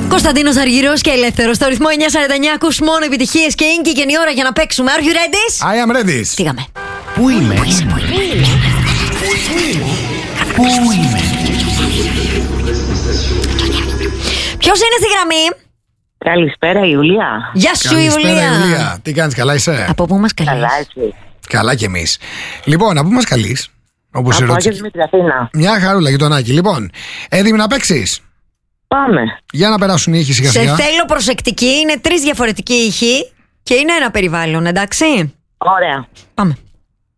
Κωνσταντίνος Αργυρός και Ελεύθερος στο ρυθμό 949. Ακούς μόνο επιτυχίες και είναι και η ώρα για να παίξουμε. Are you ready? I am ready. Φύγαμε. Πού είμαι? Πού είμαι? Ποιος είναι στη γραμμή? Καλησπέρα, Ιουλία. Γεια σου, Καλησπέρα, Ιουλία. Ιουλία. Τι κάνεις, καλά είσαι? Από πού μας καλείς? Καλά, εσύ. Καλά κι εμείς. Λοιπόν, από πού μας καλείς? Όπως Από ερώτηση. Άγιος Δημήτρη, Αθήνα. Μια χαρούλα, γειτονάκι. Λοιπόν, έτοιμη να παίξεις? Πάμε. Για να περάσουν οι ήχοι σιγά Σε σιγά. θέλω προσεκτική. Είναι 3 διαφορετικοί ήχοι και είναι ένα περιβάλλον, εντάξει? Ωραία. Πάμε.